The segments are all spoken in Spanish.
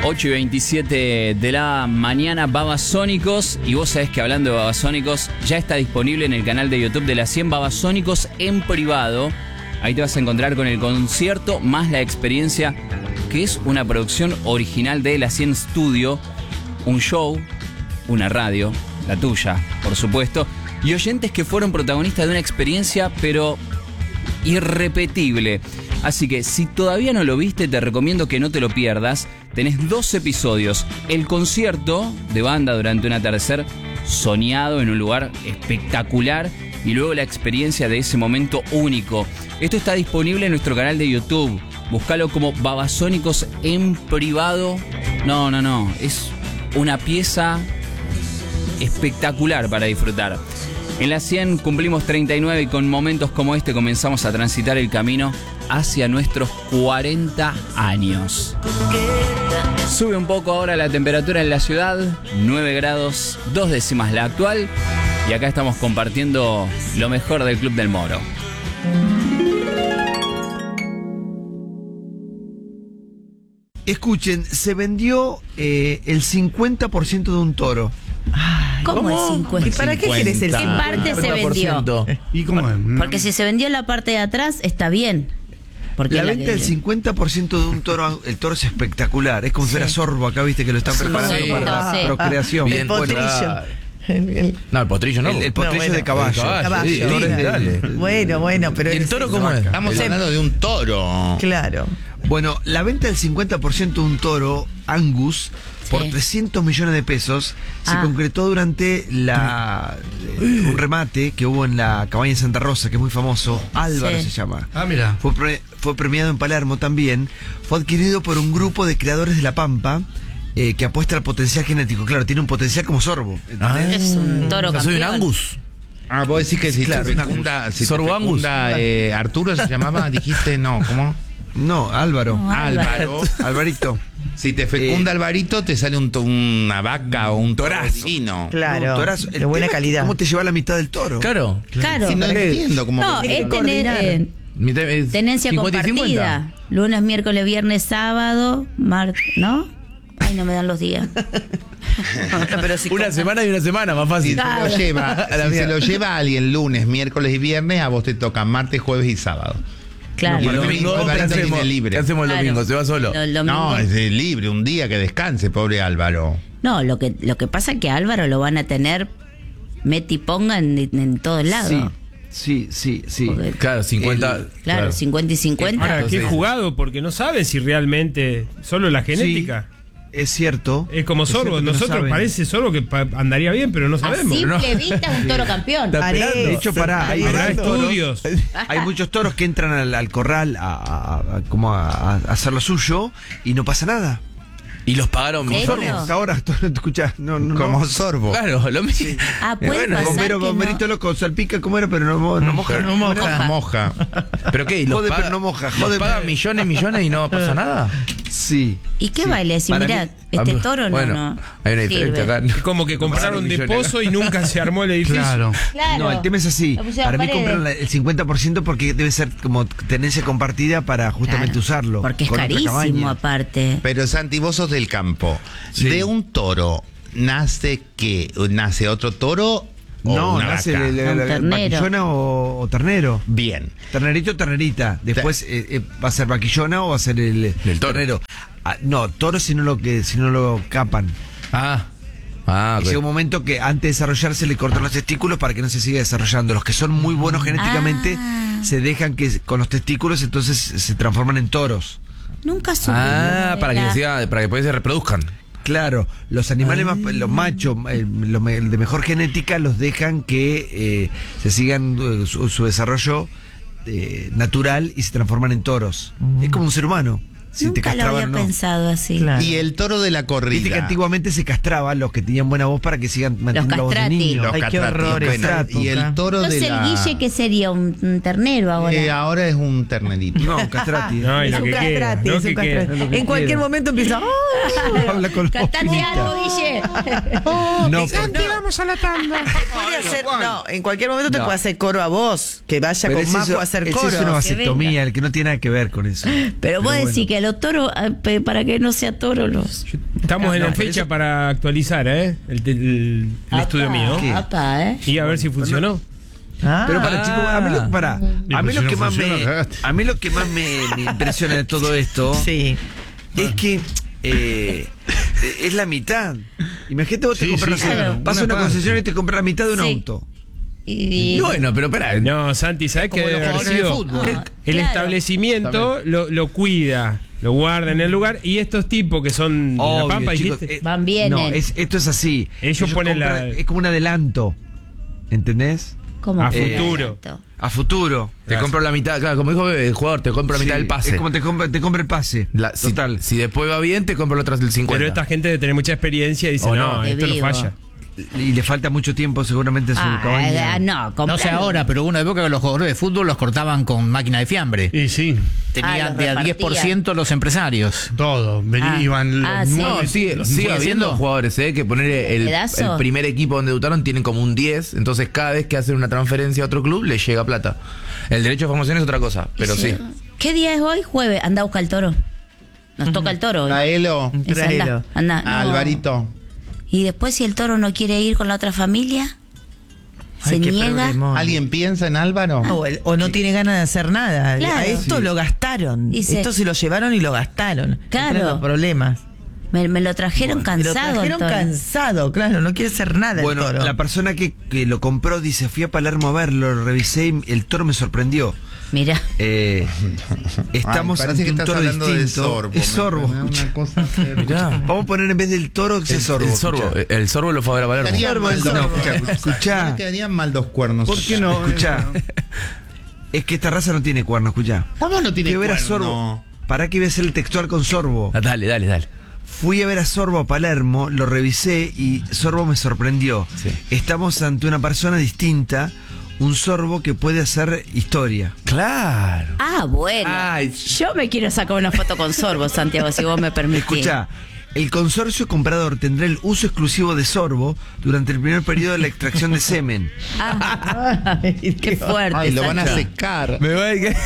8:27 de la mañana, Babasónicos. Y vos sabés que hablando de Babasónicos, ya está disponible en el canal de YouTube de la 100 Babasónicos en privado. Ahí te vas a encontrar con el concierto más la experiencia, que es una producción original de la 100 Studio. Un show, una radio, la tuya, por supuesto. Y oyentes que fueron protagonistas de una experiencia, pero irrepetible. Así que si todavía no lo viste, te recomiendo que no te lo pierdas. Tenés 2 episodios. El concierto de banda durante un atardecer soñado en un lugar espectacular. Y luego la experiencia de ese momento único. Esto está disponible en nuestro canal de YouTube. Búscalo como Babasónicos en privado. No. Es una pieza espectacular para disfrutar. En la 100 cumplimos 39 y con momentos como este comenzamos a transitar el camino hacia nuestros 40 años. Sube un poco ahora la temperatura en la ciudad, 9 grados, 2 décimas la actual. Y acá estamos compartiendo lo mejor del Club del Moro. Escuchen, se vendió el 50% de un toro. ¿Cómo el 50? ¿Y para qué querés el 50%? ¿Qué parte se vendió? ¿Y cómo es? Porque si se vendió la parte de atrás, está bien. Porque La venta del 50% de un toro, el toro es espectacular. Es como si fuera sorbo acá, viste que lo están preparando para la procreación. El potrillo. No, el potrillo no. El potrillo de caballo. Sí, dale. Bueno, pero... ¿Y el toro cómo es? Estamos hablando de un toro. Claro. Bueno, la venta del 50% de un toro Angus por 300 millones de pesos se concretó durante un remate que hubo en la cabaña de Santa Rosa, que es muy famoso. Álvaro se llama. Ah, mira. Fue premiado en Palermo también. Fue adquirido por un grupo de creadores de La Pampa que apuesta al potencial genético. Claro, tiene un potencial como sorbo. Es un toro campeón. Soy un Angus. Vos decís que si claro, te fecunda, Sorbo Angus. Arturo se llamaba, dijiste, no, ¿cómo? No, Álvaro. Álvaro. Alvarito. Si te fecunda Alvarito, te sale una vaca o un torazo. Claro. Un torazo. De buena calidad. ¿Cómo te lleva la mitad del toro? Claro. Si no entiendo cómo. No, es tenencia 50 y compartida. 50. Lunes, miércoles, viernes, sábado, ¿no? Ay, no me dan los días. Pero si Una semana y una semana, más fácil. Si se lo lleva alguien lunes, miércoles y viernes, a vos te toca martes, jueves y sábado. Claro. Y el domingo, ¿qué hacemos? ¿Qué hacemos el domingo? ¿Se va solo? No, es libre, un día que descanse, pobre Álvaro. No, lo que pasa es que a Álvaro lo van a tener meti y ponga en todos lados. Sí. Porque, Claro, 50. claro, 50 y 50. Ahora, qué jugado, porque no saben si realmente solo la genética. Es cierto. Es como sorbo. Nosotros parece sorbo que andaría bien, pero no A sabemos. simple vista es un toro campeón. De hecho, Habrá estudios. Hay muchos toros que entran al corral a hacer lo suyo y no pasa nada. Y los pagaron ¿Serio? millones. Hasta ahora, te escuchás, no. Como sorbo. Claro, lo mismo. Puede pasar Bomberito que loco, salpica como era, pero no moja. Moja. ¿Pero qué? ¿Y los Jode, paga- pero no moja. los Jode, pagan millones y no pasa nada? Sí. ¿Y qué baile? Si Para mirá, mí- este toro Bueno, hay una diferencia sirve. acá. Como que compraron de pozo y nunca se armó el edificio. Claro. Claro. No, el tema es así. Lo pusieron Para mí paredes. compraron el 50% porque debe ser como tenencia compartida para justamente Claro, usarlo. porque es con otra carísimo cabaña. aparte. Pero Santi, vos sos del campo. Sí. ¿De un toro nace qué? ¿Nace otro toro o No, una nace vaca? Un ternero. vaquillona o ternero. Bien. Ternerito o ternerita. Después va a ser vaquillona o va a ser el toro. ternero. No, toro si no lo capan. Ah, Y llega un momento que antes de desarrollarse le cortan los testículos para que no se siga desarrollando. Los que son muy buenos genéticamente se dejan que con los testículos entonces se transforman en toros. Nunca supe. para que después se reproduzcan. Claro, los animales más, los machos, los de mejor genética los dejan que se sigan su desarrollo natural y se transforman en toros. Es como un ser humano. Si te Nunca lo castraban había o no. pensado así. Claro. Y el toro de la Viste que corrida. antiguamente se castraban los que tenían buena voz para que sigan manteniendo la voz de castrati. niño. Los Ay, qué catratis. horror Bueno, esa y el época. toro de Entonces la... el guille, ¿qué sería? ¿Un ternero ahora? ahora es un ternerito. No, castrati. No, y Es lo un que queda. castrati, Lo es un que queda. castrati. En cualquier momento empieza. Habla con los Cantate pinitos. algo, Guille. No, Vamos a la tanda. Puede hacer, no, en cualquier momento te No. puede hacer coro a vos. Que vaya pero con Majo a hacer ese coro. es una que vasectomía, venga. el que no tiene nada que ver con eso. Pero vos decís que los toros, para que no sea toro los... Estamos en No, la fecha para actualizar, el estudio mío. ¿Qué? Y a ver si funcionó. Ah, Pero para, chicos, a mí pues lo si que no más funciona, me, cagaste. a mí lo que más me impresiona de todo esto sí. es que es la mitad. Imagínate vos te Sí, compras, sí, claro. vas a Una una parte. concesionaria y te compras la mitad de un Sí. auto. Y, Bueno, pero espera. No, Santi, ¿sabes qué como los debe haber jugadores de sido? fútbol. El Claro. establecimiento lo cuida, lo guarda en el lugar y estos tipos que son de La Obvio, Pampa, chicos, dijiste, Van, vienen. No, esto es así. Ellos ponen Es como un adelanto. ¿Entendés? ¿Cómo a que futuro. adelanto? A futuro. Te compro la mitad, claro, como dijo el jugador, te compro la mitad Sí, del pase. Es como te compra el pase. Total. Si después va bien, te compro el otro del 50. Pero esta gente debe tener mucha experiencia y dice, O no, no, esto no vivo. falla. Y le falta mucho tiempo seguramente en su cabaña. No, No sé compralo. ahora, pero hubo una época que los jugadores de fútbol los cortaban con máquina de fiambre. Y sí, Tenían los de a repartían. 10% los empresarios. todo. Iban los sí. No, sigue ¿Sigue habiendo siendo? jugadores, que poner el ¿Pedazo? primer equipo donde debutaron tienen como un 10, entonces cada vez que hacen una transferencia a otro club les llega plata. El derecho de formación es otra cosa, pero sí. ¿Qué día es hoy? Jueves. Anda a buscar el toro. Nos toca el toro hoy. Traelo. Ese, Traelo. anda. A No. Alvarito. Y después, si el toro no quiere ir con la otra familia, se Ay, qué niega. problemón. ¿Alguien piensa en Álvaro? O no tiene ganas de hacer nada. Claro. A esto lo gastaron. Dice- Esto se lo llevaron y lo gastaron. Claro. Entran los problemas. Me lo trajeron Me lo cansado. trajeron el toro. cansado, claro. No quiere hacer nada Bueno, el toro. la persona que lo compró dice, fui a Palermo a verlo, lo revisé y el toro me sorprendió. Mira. Estamos Ay, parece ante que un estás toro hablando de distinto. sorbo. Es sorbo. Me- escucha. Una cosa Mirá. Vamos a poner en vez del toro que es sorbo. El sorbo lo fue a ver a Palermo. Estaría Sorbo, mal el dos sorbo. cuernos. Escuchá. No me quedarían mal dos cuernos. ¿Por qué no? Escuchá. Es que esta raza no tiene cuerno, escuchá. ¿Cómo no tiene Fui a ver a cuerno? Sorbo. ¿Para qué voy a hacer el textual con Sorbo? Ah, dale. Fui a ver a Sorbo a Palermo, lo revisé y Sorbo me sorprendió. Sí. Estamos ante una persona distinta, un Sorbo que puede hacer historia. Claro. Bueno. Ay. Yo me quiero sacar una foto con Sorbo, Santiago, si vos me permitís. Escuchá, el consorcio comprador tendrá el uso exclusivo de Sorbo durante el primer periodo de la extracción de semen. Qué fuerte. Ay, lo van a Santi. secar. Me va a que.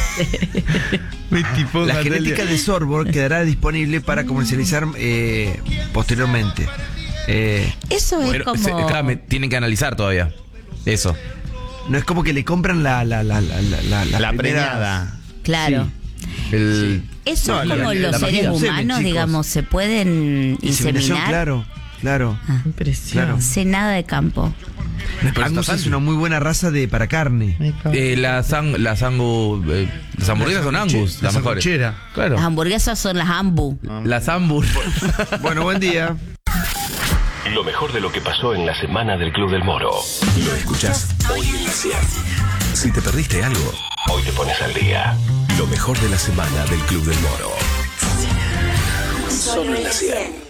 La genética de Sorbo quedará disponible para comercializar posteriormente. Eso es como... claro, tienen que analizar todavía. Eso. No es como que le compran la La primera- preñada. Claro. El, Eso No, es la- como la- los la seres vagina, semen, humanos, chicos. digamos, se pueden Inseminación, inseminar. claro. Impresión. Claro. Sé nada de campo. Angus es una muy buena raza para carne. las hamburguesas son Angus, las mejores. Claro. Las hamburguesas son las ambu. Las Ambur. Bueno, buen día. Lo mejor de lo que pasó en la semana del Club del Moro. Lo escuchás hoy en la 100. Si te perdiste algo, Hoy te pones al día. lo mejor de la semana del Club del Moro. Solo en la 100.